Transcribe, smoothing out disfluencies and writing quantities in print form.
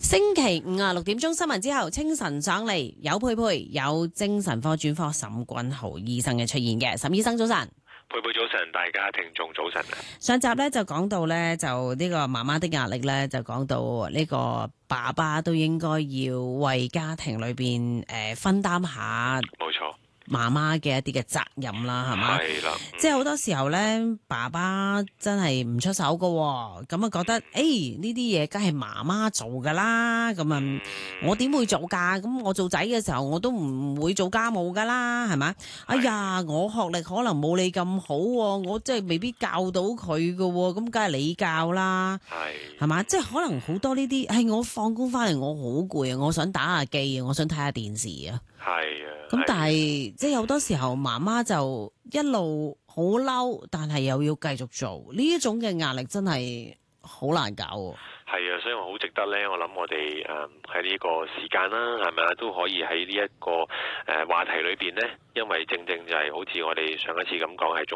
星期五啊，6點鐘新聞之後，清晨上嚟有佩佩，有精神科專科沈君豪醫生嘅出現嘅。沈醫生早晨。 佩佩早晨，大家聽眾早晨啊！ 上集咧就講到咧，就呢個媽媽的壓力咧，就講到呢個爸爸都應該要為家庭裏邊分擔下，冇錯，媽媽嘅一啲嘅責任啦，係嘛？係啦，即係好多時候咧，爸爸真係唔出手噶，咁啊覺得呢啲嘢梗係媽媽做噶啦，咁啊我點會做噶？咁我做仔嘅時候我都唔會做家務噶啦，係咪？哎呀，我學歷可能冇你咁好，我即係未必教到佢噶，咁梗係你教啦，係嘛？即係可能好多呢啲，我放工翻嚟我好攰啊，我想打下機啊，我想睇下電視啊，係啊。咁但係即係好多時候媽媽就一路好嬲，但係又要繼續做呢一種嘅壓力，真係好難搞喎。 係啊，所以我好值得咧。我諗我哋喺呢個時間啦，係咪啊，都可以喺呢一個話題裏邊咧，因為正正就係好似我哋上一次咁講，係